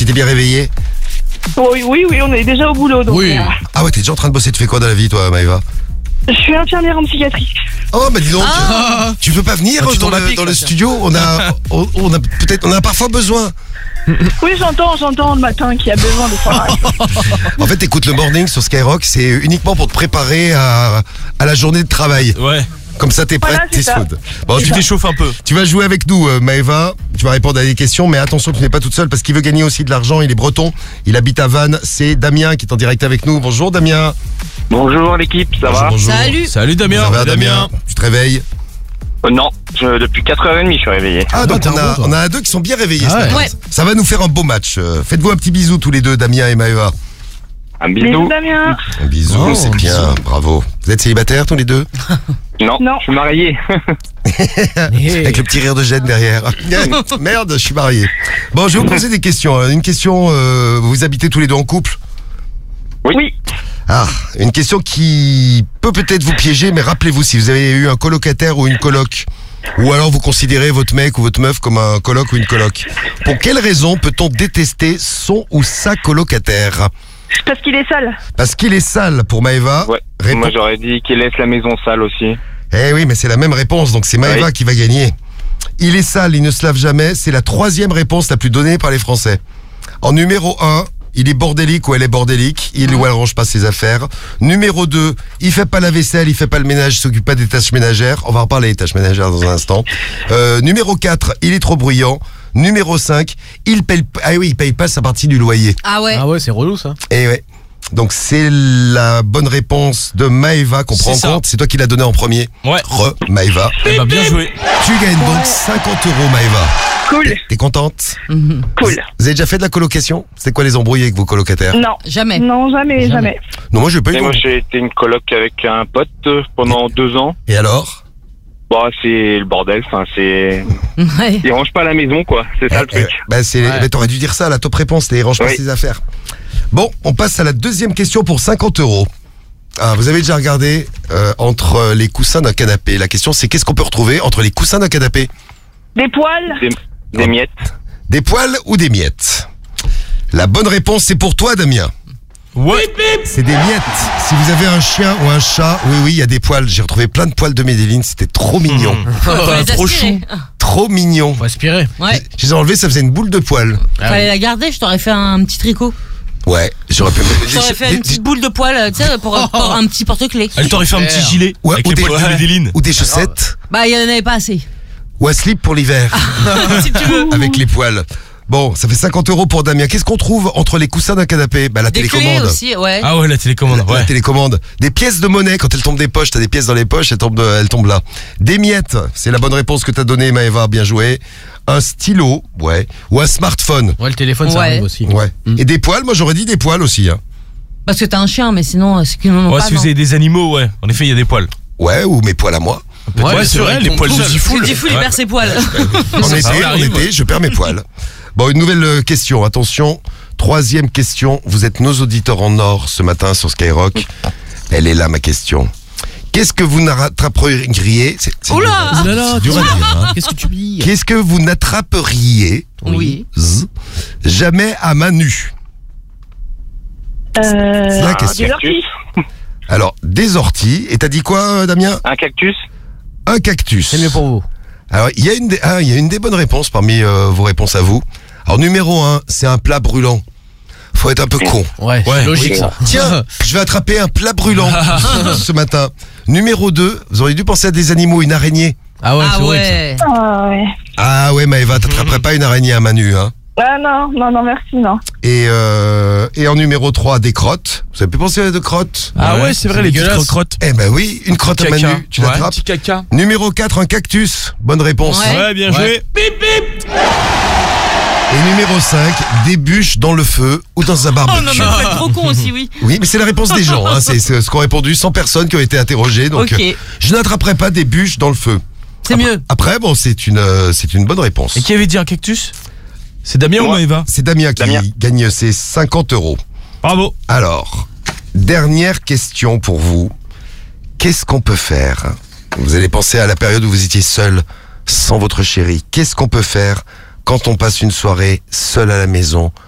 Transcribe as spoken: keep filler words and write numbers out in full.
t'es bien réveillée? Oui, oui, oui, on est déjà au boulot. Donc, Oui. euh, Ah ouais, t'es déjà en train de bosser, tu fais quoi dans la vie toi, Maëva? je suis infirmière en psychiatrie. Oh bah dis donc, Ah. tu veux pas venir Ah, tu dans tombes à le, pic, dans le là, tiens. studio? On a, on, on a peut-être, on a parfois besoin. Oui, j'entends, j'entends le matin qu'il y a besoin de ça. En fait, écoute le morning sur Skyrock, c'est uniquement pour te préparer à, à la journée de travail. Ouais. Comme ça, t'es prête, Voilà, t'es c'est ça. soude. Bon, Tu tu, t'échauffes un peu. tu vas jouer avec nous, euh, Maëva. Tu vas répondre à des questions, mais attention, tu n'es pas toute seule parce qu'il veut gagner aussi de l'argent. Il est breton, il habite à Vannes. C'est Damien qui est en direct avec nous. Bonjour Damien. Bonjour l'équipe, ça bonjour, va bonjour. Salut. Salut Damien. Ça va, Damien. Damien. Tu te réveilles? Euh, Non, je- depuis quatre heures trente je suis réveillé. Ah, bah, donc t'es on un a, bon, toi. on a deux qui sont bien réveillés. Ah ce ouais. matin. Ouais. Ça va nous faire un beau match. Euh, Faites-vous un petit bisou tous les deux, Damien et Maëva. Un Bisous, bisou. Damien. Un bisou, Oh, c'est un bien, bravo. Vous êtes célibataires tous les deux? Non, Non. je suis marié. Avec le petit rire de Jeanne derrière. Merde, je suis marié. Bon, je vais vous poser des questions. Une question, euh, vous habitez tous les deux en couple? Oui. Oui. Ah, une question qui peut peut-être vous piéger, mais rappelez-vous, si vous avez eu un colocataire ou une coloc, ou alors vous considérez votre mec ou votre meuf comme un coloc ou une coloc, pour quelle raison peut-on détester son ou sa colocataire? Parce qu'il est sale. Parce qu'il est sale pour Maëva. Ouais. Réponse- Moi j'aurais dit qu'il laisse la maison sale aussi. Eh oui, mais c'est la même réponse, donc c'est Maëva Oui. qui va gagner. Il est sale, il ne se lave jamais, c'est la troisième réponse la plus donnée par les Français. En numéro un, il est bordélique ou elle est bordélique, il ou elle range pas ses affaires. Numéro deux, il fait pas la vaisselle, il fait pas le ménage, il s'occupe pas des tâches ménagères. On va reparler des tâches ménagères dans un instant. Euh, numéro quatre, il est trop bruyant. Numéro cinq, il paye, ah oui, il paye pas sa partie du loyer. Ah ouais. Ah ouais, c'est relou ça. Et ouais. Donc c'est la bonne réponse de Maëva qu'on prend en C'est ça. compte. C'est toi qui l'as donné en premier. Ouais. Re, Maëva. Eh bah, bien joué. Tu gagnes donc cinquante euros, Maëva. Cool. T'es contente? Mhm. Cool. Vous avez déjà fait de la colocation? C'est quoi les embrouilles avec vos colocataires? Non. Jamais. Non, jamais, Jamais. jamais. Non, moi j'ai pas eu Et de- moi j'ai été une coloc avec un pote euh, pendant deux ans. Et alors? Bon, c'est le bordel, enfin c'est... Ouais. Il range pas la maison quoi, c'est ça le Eh, truc. eh, bah, c'est, Ouais. bah, t'aurais dû dire ça, la top réponse, les range pas Oui. ses affaires. Bon, on passe à la deuxième question pour cinquante euros. Ah, vous avez déjà regardé euh, entre les coussins d'un canapé. La question c'est qu'est-ce qu'on peut retrouver entre les coussins d'un canapé? Des poils. Des, des miettes. Des poils ou des miettes? La bonne réponse c'est pour toi, Damien. Ouais. C'est des miettes. Si vous avez un chien ou un chat, oui, oui, il y a des poils. J'ai retrouvé plein de poils de Medellin, c'était trop mignon. Faut les Trop aspirer. chou. Trop mignon. Faut aspirer. Ouais. Je les ai enlevés, ça faisait une boule de poils. Ah Fallait ouais. la garder, je t'aurais fait un petit tricot. Ouais, j'aurais pu... Je t'aurais fait une petite boule de poil, tu sais, pour, pour un petit porte-clés. Elle t'aurait fait un petit gilet Ouais, avec ou les des- poils de Medellin. Ou des chaussettes. Bah, il y en avait pas assez. Ou un slip pour l'hiver. Si tu veux. Avec les poils. Bon, ça fait cinquante euros pour Damien. Qu'est-ce qu'on trouve entre les coussins d'un canapé? Bah, la Des clés télécommande. aussi, ouais. Ah ouais, la télécommande. La, la Ouais. télécommande. Des pièces de monnaie, quand elles tombent des poches, t'as des pièces dans les poches, elles tombent, elles tombent là. Des miettes, c'est la bonne réponse que t'as donnée, Maëva, bien joué. Un stylo, ouais. Ou un smartphone. Ouais, le téléphone ça Ouais. arrive aussi. Ouais. Mm. Et des poils, moi j'aurais dit des poils aussi. Hein. Parce que t'as un chien, mais sinon, c'est qu'ils n'en ont Ouais, pas. si vous non. avez des animaux, ouais. En effet, il y a des poils. Ouais, ou mes poils à moi. Ouais, c'est vrai, les poils de Parce Zifoul. que Diffoul, il Ouais. perd ses poils. En Ça, été, ça en arrive. été, je perds mes poils. Bon, une nouvelle euh, question, attention. Troisième question, vous êtes nos auditeurs en or ce matin sur Skyrock. Elle est là, ma question. Qu'est-ce que vous n'attraperiez c'est, c'est Oula dur, là là, c'est dur à dire, hein. Qu'est-ce que tu dis? Qu'est-ce que vous n'attraperiez Oui. z- jamais à main nue? Euh, C'est la question. des cactus. orties. Alors, des orties. Et t'as dit quoi, euh, Damien? Un cactus. Un cactus. C'est mieux pour vous. Alors, il y a une des, ah, il y a une des bonnes réponses parmi euh, vos réponses à vous. Alors, numéro un, c'est un plat brûlant. Faut être un peu con. Ouais, Ouais, logique oui. ça. Tiens, je vais attraper un plat brûlant ce matin. Numéro deux, vous auriez dû penser à des animaux, une araignée. Ah ouais, Ah c'est horrible ça. ouais. Ah ouais. Ah ouais, Maëva, t'attraperais pas une araignée à main nue, hein. Ah non, non, non, merci, non. Et, euh, et en numéro trois, des crottes. Vous avez pu penser à des crottes? Ah ouais, c'est vrai, les petites crottes. Eh ben oui, une crotte à main Caca. nue, tu Ouais, l'attrapes. petit caca. Numéro quatre, un cactus. Bonne réponse. Ouais. Ouais, bien Ouais. joué. Bip bip. Et numéro cinq, des bûches dans le feu ou dans un Oh barbecue. non, mais vous êtes trop con aussi, oui. Oui, mais c'est la réponse des gens. Hein. C'est, c'est ce qu'ont répondu cent personnes qui ont été interrogées. Donc, Ok. euh, je n'attraperai pas des bûches dans le feu. C'est mieux. Après, bon, c'est une, euh, c'est une bonne réponse. Et qui avait dit un cactus? C'est Damien ou Moi. Maëva? C'est Damien qui Damien. gagne ses cinquante euros. Bravo. Alors, dernière question pour vous. Qu'est-ce qu'on peut faire? Vous allez penser à la période où vous étiez seul, sans votre chérie. Qu'est-ce qu'on peut faire quand on passe une soirée seul à la maison,